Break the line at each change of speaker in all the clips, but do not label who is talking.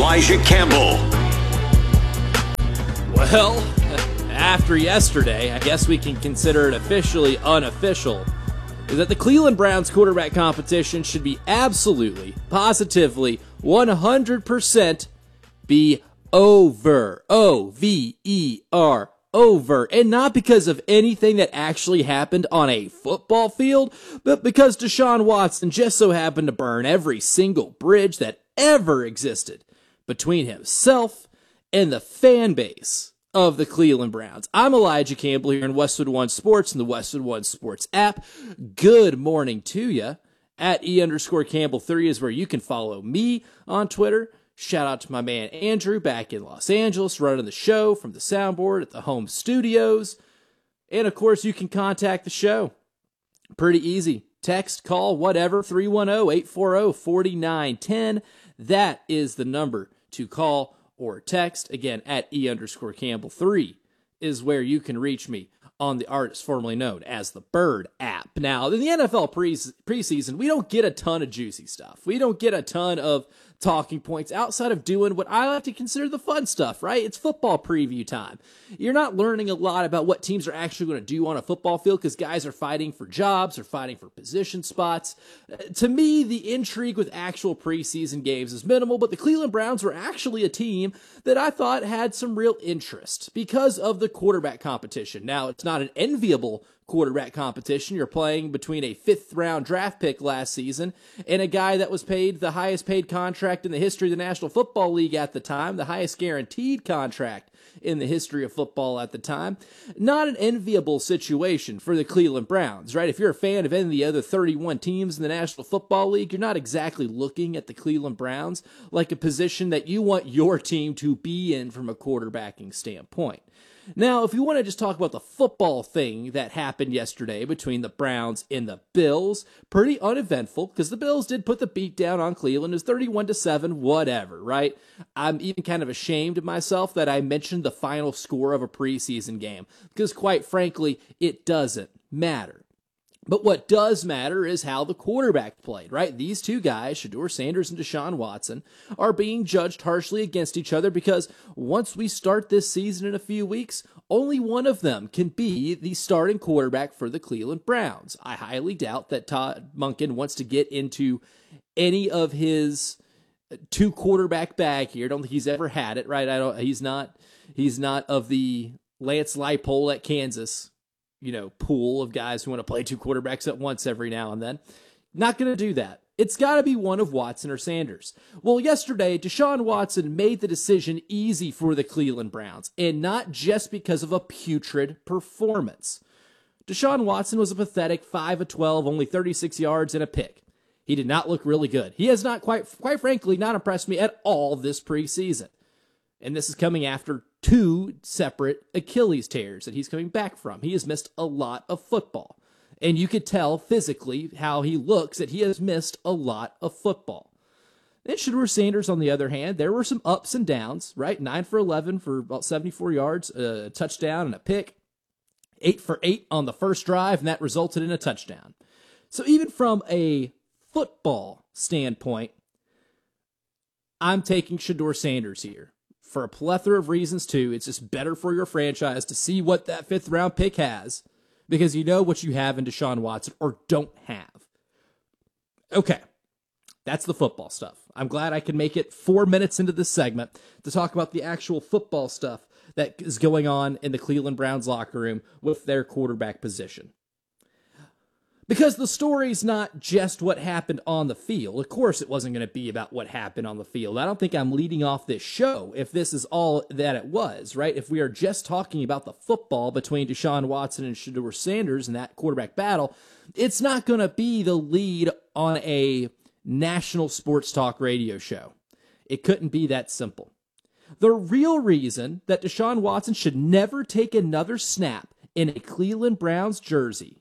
Elijah Campbell.
Well, after yesterday, I guess we can consider it officially unofficial, is that the Cleveland Browns quarterback competition should be absolutely, positively, 100% be over. O-V-E-R. Over. And not because of anything that actually happened on a football field, but because Deshaun Watson just so happened to burn every single bridge that ever existed between himself and the fan base of the Cleveland Browns. I'm Elijah Campbell here in Westwood One Sports and the Westwood One Sports app. Good morning to you. At E_Campbell3 is where you can follow me on Twitter. Shout out to my man Andrew back in Los Angeles, running the show from the soundboard at the home studios. And of course, you can contact the show. Pretty easy. Text, call, whatever, 310-840-4910. That is the number to call or text. Again, at E_Campbell3 is where you can reach me on the artist formerly known as the Bird app. Now, in the NFL preseason, we don't get a ton of juicy stuff. We don't get a ton of talking points outside of doing what I like to consider the fun stuff, right? It's football preview time. You're not learning a lot about what teams are actually going to do on a football field because guys are fighting for jobs or fighting for position spots. To me, the intrigue with actual preseason games is minimal, but the Cleveland Browns were actually a team that I thought had some real interest because of the quarterback competition. Now, it's not an enviable quarterback competition. You're playing between a 5th-round draft pick last season and a guy that was paid the highest paid contract in the history of the National Football League at the time, the highest guaranteed contract in the history of football at the time. Not an enviable situation for the Cleveland Browns, right? If you're a fan of any of the other 31 teams in the National Football League, you're not exactly looking at the Cleveland Browns like a position that you want your team to be in from a quarterbacking standpoint. Now, if you want to just talk about the football thing that happened yesterday between the Browns and the Bills, pretty uneventful because the Bills did put the beat down on Cleveland. It was 31-7, whatever, right? I'm even kind of ashamed of myself that I mentioned the final score of a preseason game because, quite frankly, it doesn't matter. But what does matter is how the quarterback played, right? These two guys, Shedeur Sanders and Deshaun Watson, are being judged harshly against each other because once we start this season in a few weeks, only one of them can be the starting quarterback for the Cleveland Browns. I highly doubt that Todd Monken wants to get into any of his two quarterback bag here. I don't think he's ever had it, right? He's not of the Lance Leipold at Kansas pool of guys who want to play two quarterbacks at once every now and then. Not going to do that. It's got to be one of Watson or Sanders. Well, yesterday, Deshaun Watson made the decision easy for the Cleveland Browns, and not just because of a putrid performance. Deshaun Watson was a pathetic 5 of 12, only 36 yards and a pick. He did not look really good. He has not quite frankly, not impressed me at all this preseason. And this is coming after 2 separate Achilles tears that he's coming back from. He has missed a lot of football. And you could tell physically how he looks that he has missed a lot of football. Then Shedeur Sanders, on the other hand, there were some ups and downs, right? 9 for 11 for about 74 yards, a touchdown and a pick. 8 for 8 on the first drive, and that resulted in a touchdown. So even from a football standpoint, I'm taking Shedeur Sanders here. For a plethora of reasons, too. It's just better for your franchise to see what that 5th-round pick has because you know what you have in Deshaun Watson or don't have. Okay, that's the football stuff. I'm glad I can make it 4 minutes into this segment to talk about the actual football stuff that is going on in the Cleveland Browns locker room with their quarterback position. Because the story's not just what happened on the field. Of course, it wasn't going to be about what happened on the field. I don't think I'm leading off this show if this is all that it was, right? If we are just talking about the football between Deshaun Watson and Shedeur Sanders and that quarterback battle, it's not going to be the lead on a national sports talk radio show. It couldn't be that simple. The real reason that Deshaun Watson should never take another snap in a Cleveland Browns jersey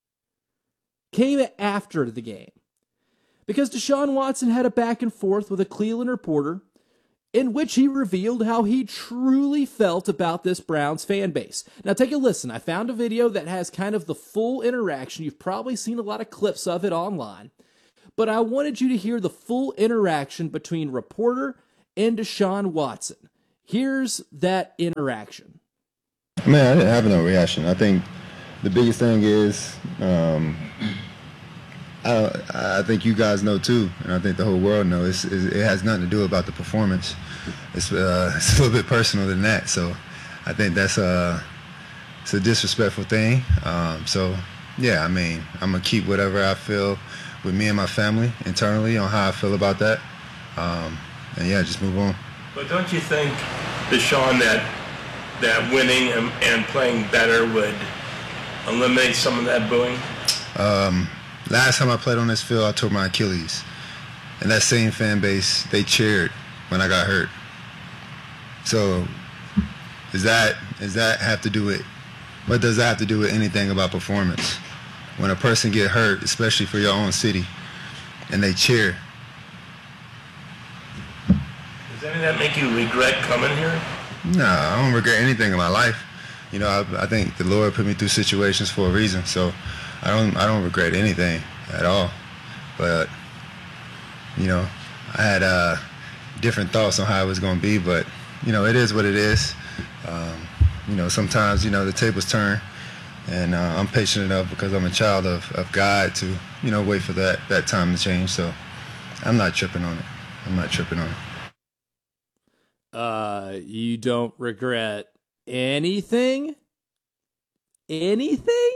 came after the game. Because Deshaun Watson had a back and forth with a Cleveland reporter in which he revealed how he truly felt about this Browns fan base. Now take a listen. I found a video that has kind of the full interaction. You've probably seen a lot of clips of it online. But I wanted you to hear the full interaction between reporter and Deshaun Watson. Here's that interaction.
Man, I didn't have no reaction. I think the biggest thing is, I think you guys know too, and I think the whole world knows. It has nothing to do about the performance. It's a little bit personal than that. So I think it's a disrespectful thing. So yeah, I mean, I'm gonna keep whatever I feel with me and my family internally on how I feel about that, and yeah, just move on.
But don't you think, Deshaun, that winning and playing better would eliminate some of that booing?
Last time I played on this field, I tore my Achilles. And that same fan base, they cheered when I got hurt. So does that have to do with, what does that have to do with anything about performance? When a person get hurt, especially for your own city, and they cheer.
Does any of that make you regret coming here?
No, I don't regret anything in my life. You know, I think the Lord put me through situations for a reason, so I don't regret anything at all. But you know, I had different thoughts on how it was going to be, but you know, it is what it is. You know, sometimes, you know, the tables turn, and I'm patient enough because I'm a child of God to, you know, wait for that time to change. So I'm not tripping on it.
You don't regret anything? Anything?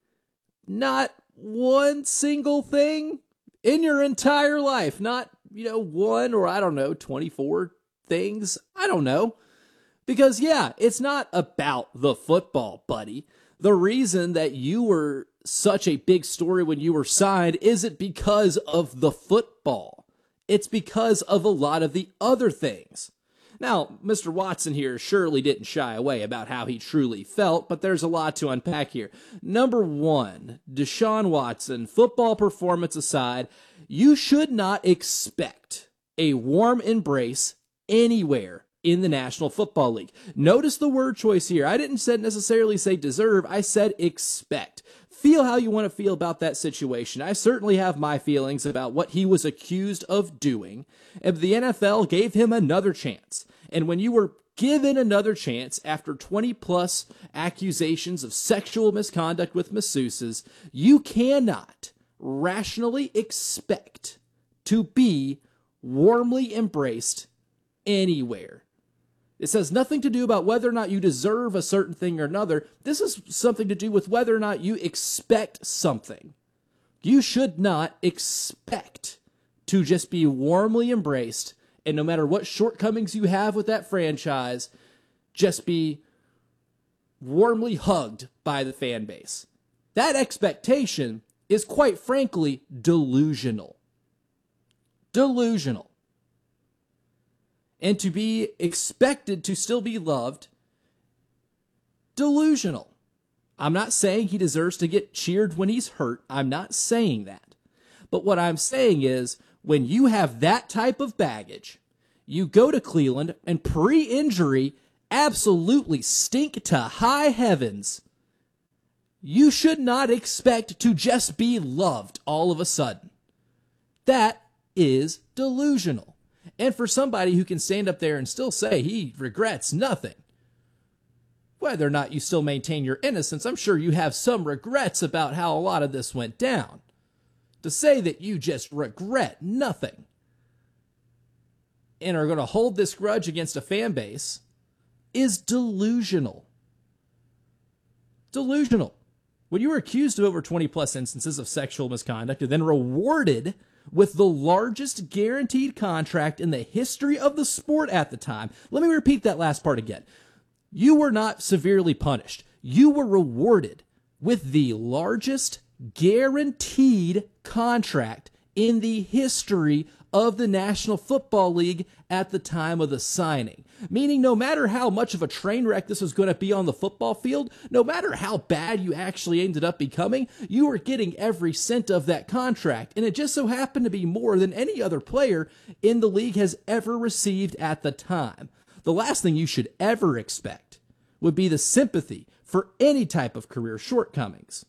Not one single thing in your entire life? Not, you know, one or, I don't know, 24 things? I don't know. Because, yeah, it's not about the football, buddy. The reason that you were such a big story when you were signed isn't because of the football. It's because of a lot of the other things. Now, Mr. Watson here surely didn't shy away about how he truly felt, but there's a lot to unpack here. Number one, Deshaun Watson, football performance aside, you should not expect a warm embrace anywhere in the National Football League. Notice the word choice here. I didn't necessarily say deserve, I said expect. Feel how you want to feel about that situation. I certainly have my feelings about what he was accused of doing, and the NFL gave him another chance. And when you were given another chance after 20-plus accusations of sexual misconduct with masseuses, you cannot rationally expect to be warmly embraced anywhere. This has nothing to do about whether or not you deserve a certain thing or another. This is something to do with whether or not you expect something. You should not expect to just be warmly embraced, and no matter what shortcomings you have with that franchise, just be warmly hugged by the fan base. That expectation is quite frankly delusional. Delusional. And to be expected to still be loved, delusional. I'm not saying he deserves to get cheered when he's hurt. I'm not saying that. But what I'm saying is, when you have that type of baggage, you go to Cleveland and pre-injury absolutely stink to high heavens. You should not expect to just be loved all of a sudden. That is delusional. And for somebody who can stand up there and still say he regrets nothing, whether or not you still maintain your innocence, I'm sure you have some regrets about how a lot of this went down. To say that you just regret nothing and are going to hold this grudge against a fan base is delusional. Delusional. When you were accused of over 20-plus instances of sexual misconduct and then rewarded with the largest guaranteed contract in the history of the sport at the time. Let me repeat that last part again. You were not severely punished. You were rewarded with the largest guaranteed contract in the history of the National Football League at the time of the signing. Meaning no matter how much of a train wreck this was going to be on the football field, no matter how bad you actually ended up becoming, you were getting every cent of that contract. And it just so happened to be more than any other player in the league has ever received at the time. The last thing you should ever expect would be the sympathy for any type of career shortcomings.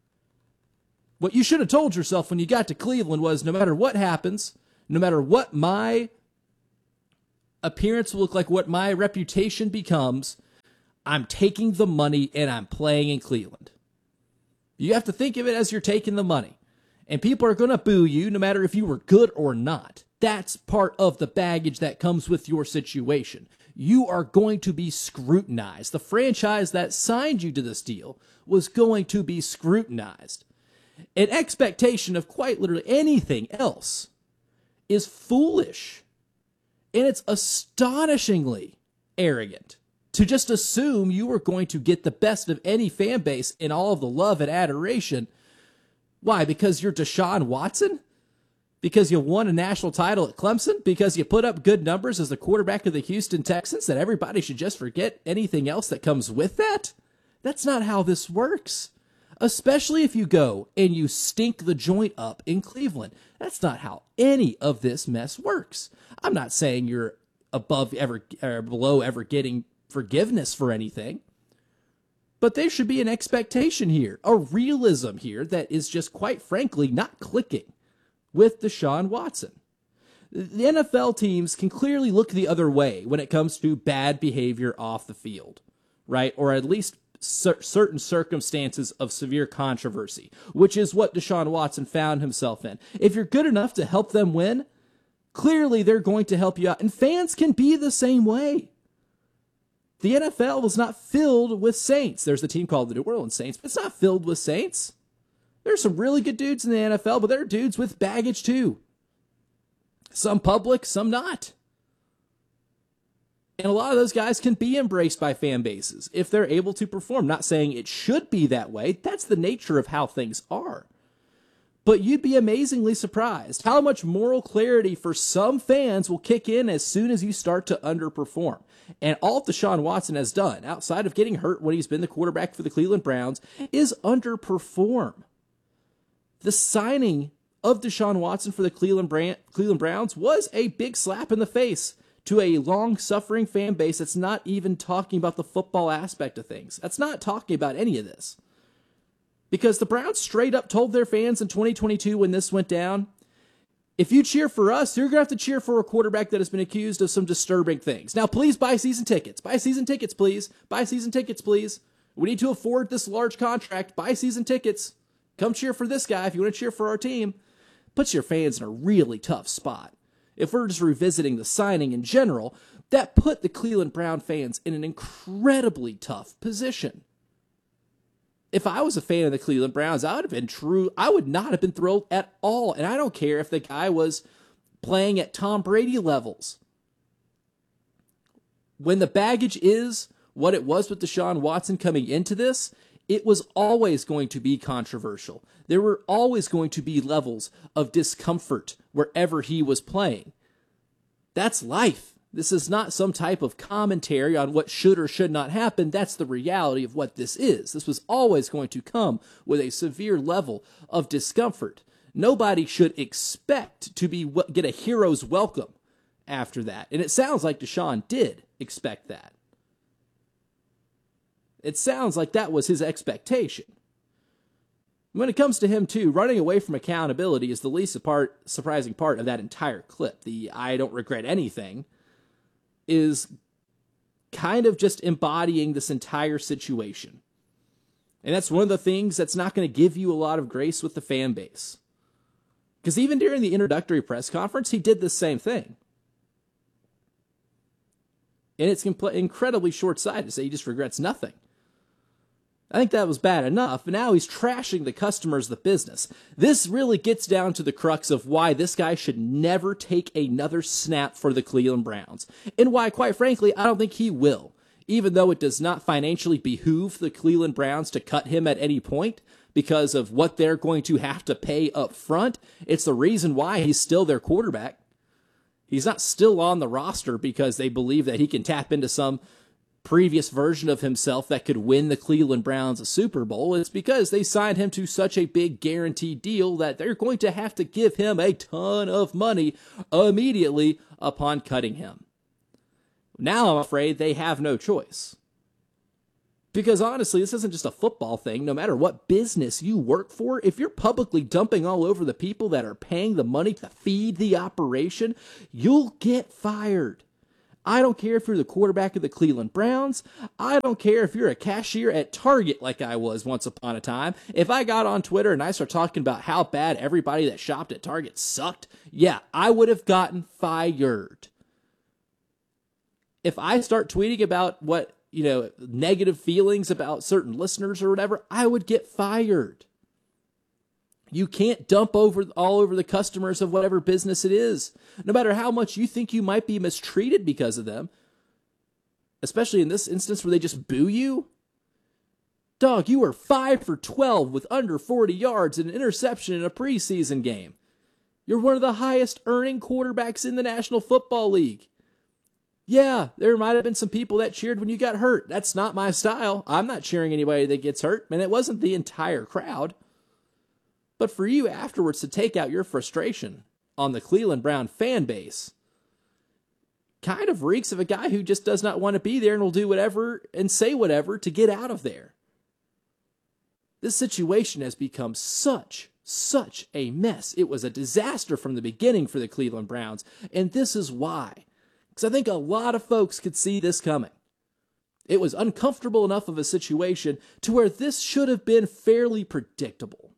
What you should have told yourself when you got to Cleveland was, no matter what happens, no matter what my appearance will look like what my reputation becomes. I'm taking the money and I'm playing in Cleveland. You have to think of it as you're taking the money. And people are going to boo you no matter if you were good or not. That's part of the baggage that comes with your situation. You are going to be scrutinized. The franchise that signed you to this deal was going to be scrutinized. An expectation of quite literally anything else is foolish. And it's astonishingly arrogant to just assume you are going to get the best of any fan base and all of the love and adoration. Why? Because you're Deshaun Watson? Because you won a national title at Clemson? Because you put up good numbers as the quarterback of the Houston Texans that everybody should just forget anything else that comes with that? That's not how this works. Especially if you go and you stink the joint up in Cleveland. That's not how any of this mess works. I'm not saying you're above ever or below ever getting forgiveness for anything. But there should be an expectation here, a realism here that is just quite frankly not clicking with Deshaun Watson. The NFL teams can clearly look the other way when it comes to bad behavior off the field, right? Or at least certain circumstances of severe controversy, which is what Deshaun Watson found himself in. If you're good enough to help them win, clearly they're going to help you out. And fans can be the same way. The NFL is not filled with saints. There's a team called the New Orleans Saints, but it's not filled with saints. There's some really good dudes in the NFL, but there are dudes with baggage too. Some public, some not. And a lot of those guys can be embraced by fan bases if they're able to perform. Not saying it should be that way. That's the nature of how things are. But you'd be amazingly surprised how much moral clarity for some fans will kick in as soon as you start to underperform. And all Deshaun Watson has done, outside of getting hurt when he's been the quarterback for the Cleveland Browns, is underperform. The signing of Deshaun Watson for the Cleveland Browns was a big slap in the face to a long-suffering fan base that's not even talking about the football aspect of things. That's not talking about any of this. Because the Browns straight up told their fans in 2022 when this went down, if you cheer for us, you're going to have to cheer for a quarterback that has been accused of some disturbing things. Now, please buy season tickets. Buy season tickets, please. Buy season tickets, please. We need to afford this large contract. Buy season tickets. Come cheer for this guy if you want to cheer for our team. Puts your fans in a really tough spot. If we're just revisiting the signing in general, that put the Cleveland Brown fans in an incredibly tough position. If I was a fan of the Cleveland Browns, I would not have been thrilled at all. And I don't care if the guy was playing at Tom Brady levels. When the baggage is what it was with Deshaun Watson coming into this, it was always going to be controversial. There were always going to be levels of discomfort wherever he was playing. That's life. This is not some type of commentary on what should or should not happen. That's the reality of what this is. This was always going to come with a severe level of discomfort. Nobody should expect to get a hero's welcome after that. And it sounds like Deshaun did expect that. It sounds like that was his expectation. When it comes to him, too, running away from accountability is the least surprising part of that entire clip. The I don't regret anything is kind of just embodying this entire situation. And that's one of the things that's not going to give you a lot of grace with the fan base. Because even during the introductory press conference, he did the same thing. And it's incredibly short-sighted to say he just regrets nothing. I think that was bad enough, but now he's trashing the customers, the business. This really gets down to the crux of why this guy should never take another snap for the Cleveland Browns. And why, quite frankly, I don't think he will. Even though it does not financially behoove the Cleveland Browns to cut him at any point because of what they're going to have to pay up front, it's the reason why he's still their quarterback. He's not still on the roster because they believe that he can tap into some previous version of himself that could win the Cleveland Browns a Super Bowl. It's because they signed him to such a big guaranteed deal that they're going to have to give him a ton of money immediately upon cutting him. Now I'm afraid they have no choice. Because honestly, this isn't just a football thing. No matter what business you work for, if you're publicly dumping all over the people that are paying the money to feed the operation, you'll get fired. I don't care if you're the quarterback of the Cleveland Browns. I don't care if you're a cashier at Target like I was once upon a time. If I got on Twitter and I start talking about how bad everybody that shopped at Target sucked, yeah, I would have gotten fired. If I start tweeting about what, negative feelings about certain listeners or whatever, I would get fired. You can't dump all over the customers of whatever business it is, no matter how much you think you might be mistreated because of them, especially in this instance where they just boo you. Dog, you were 5 for 12 with under 40 yards and an interception in a preseason game. You're one of the highest earning quarterbacks in the National Football League. Yeah, there might have been some people that cheered when you got hurt. That's not my style. I'm not cheering anybody that gets hurt, and it wasn't the entire crowd. But for you afterwards to take out your frustration on the Cleveland Brown fan base kind of reeks of a guy who just does not want to be there and will do whatever and say whatever to get out of there. This situation has become such a mess. It was a disaster from the beginning for the Cleveland Browns, and this is why. Because I think a lot of folks could see this coming. It was uncomfortable enough of a situation to where this should have been fairly predictable.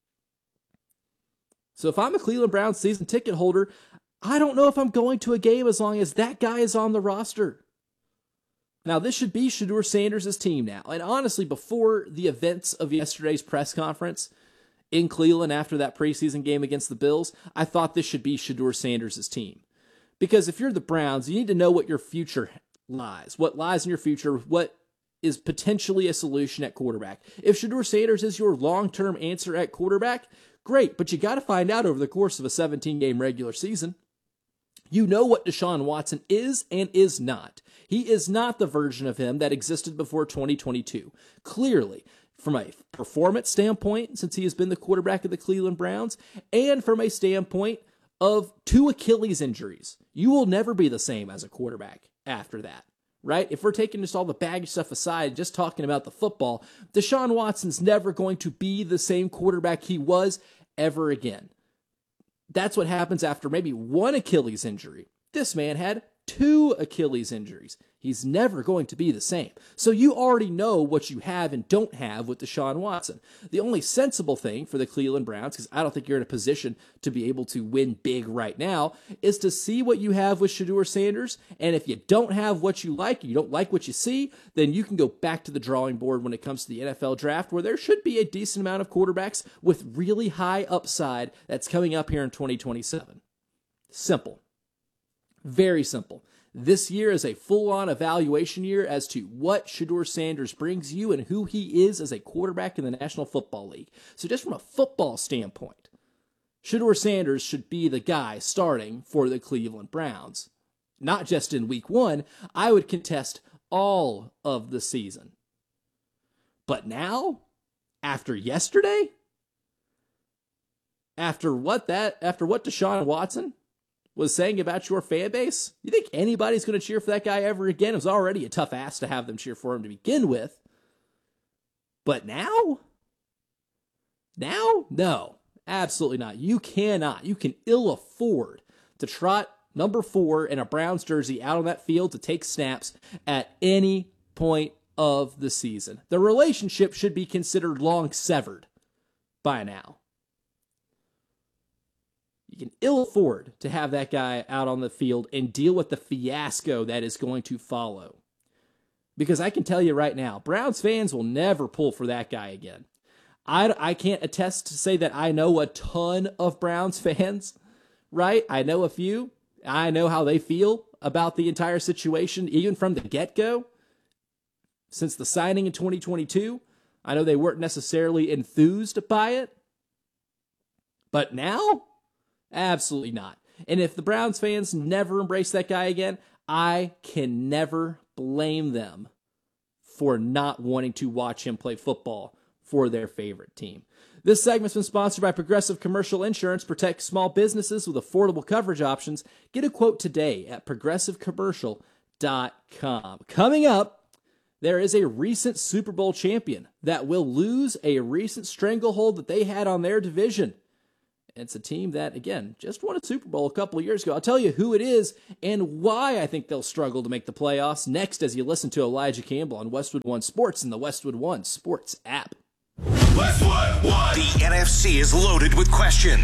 So if I'm a Cleveland Browns season ticket holder, I don't know if I'm going to a game as long as that guy is on the roster. Now, this should be Shedeur Sanders' team now. And honestly, before the events of yesterday's press conference in Cleveland after that preseason game against the Bills, I thought this should be Shedeur Sanders' team. Because if you're the Browns, you need to know what your future lies. What lies in your future, what is potentially a solution at quarterback. If Shedeur Sanders is your long-term answer at quarterback, great, but you got to find out over the course of a 17-game regular season. You know what Deshaun Watson is and is not. He is not the version of him that existed before 2022. Clearly, from a performance standpoint, since he has been the quarterback of the Cleveland Browns, and from a standpoint of 2 Achilles injuries, you will never be the same as a quarterback after that. Right? If we're taking just all the baggage stuff aside, just talking about the football, Deshaun Watson's never going to be the same quarterback he was ever again. That's what happens after maybe 1 Achilles injury. This man had 2 Achilles injuries. He's never going to be the same. So you already know what you have and don't have with Deshaun Watson. The only sensible thing for the Cleveland Browns, because I don't think you're in a position to be able to win big right now, is to see what you have with Shedeur Sanders. And if you don't have what you like, you don't like what you see, then you can go back to the drawing board when it comes to the NFL draft, where there should be a decent amount of quarterbacks with really high upside that's coming up here in 2027. Simple. Very simple. This year is a full-on evaluation year as to what Shedeur Sanders brings you and who he is as a quarterback in the National Football League. So just from a football standpoint, Shedeur Sanders should be the guy starting for the Cleveland Browns. Not just in week 1, I would contest all of the season. But now, after yesterday, after what Deshaun Watson was saying about your fan base, you think anybody's going to cheer for that guy ever again? It was already a tough ask to have them cheer for him to begin with. But now? No, absolutely not. You cannot. You can ill afford to trot number 4 in a Browns jersey out on that field to take snaps at any point of the season. The relationship should be considered long severed by now. You can ill afford to have that guy out on the field and deal with the fiasco that is going to follow. Because I can tell you right now, Browns fans will never pull for that guy again. I can't attest to say that I know a ton of Browns fans, right? I know a few. I know how they feel about the entire situation, even from the get-go. Since the signing in 2022, I know they weren't necessarily enthused by it. But now? Absolutely not. And if the Browns fans never embrace that guy again, I can never blame them for not wanting to watch him play football for their favorite team. This segment's been sponsored by Progressive Commercial Insurance. Protect small businesses with affordable coverage options. Get a quote today at progressivecommercial.com. Coming up, there is a recent Super Bowl champion that will lose a recent stranglehold that they had on their division. And it's a team that, again, just won a Super Bowl a couple of years ago. I'll tell you who it is and why I think they'll struggle to make the playoffs next as you listen to Elijah Campbell on Westwood One Sports and the Westwood One Sports app.
Westwood One. The NFC is loaded with questions.